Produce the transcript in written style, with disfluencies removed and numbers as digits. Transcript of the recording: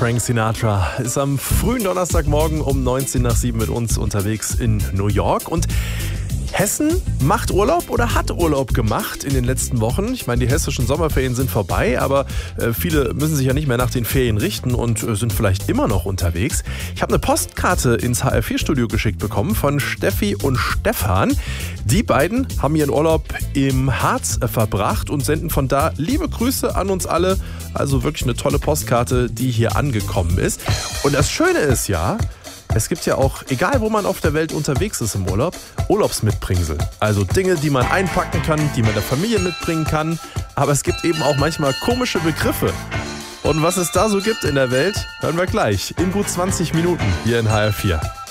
Frank Sinatra ist am frühen Donnerstagmorgen um 19 nach 7 mit uns unterwegs in New York. Und Hessen macht Urlaub oder hat Urlaub gemacht in den letzten Wochen. Ich meine, die hessischen Sommerferien sind vorbei, aber viele müssen sich ja nicht mehr nach den Ferien richten und sind vielleicht immer noch unterwegs. Ich habe eine Postkarte ins HR4-Studio geschickt bekommen von Steffi und Stefan. Die beiden haben ihren Urlaub im Harz verbracht und senden von da liebe Grüße an uns alle. Also wirklich eine tolle Postkarte, die hier angekommen ist. Und das Schöne ist ja, es gibt ja auch, egal wo man auf der Welt unterwegs ist im Urlaub, Urlaubsmitbringsel. Also Dinge, die man einpacken kann, die man der Familie mitbringen kann. Aber es gibt eben auch manchmal komische Begriffe. Und was es da so gibt in der Welt, hören wir gleich in gut 20 Minuten hier in HR4.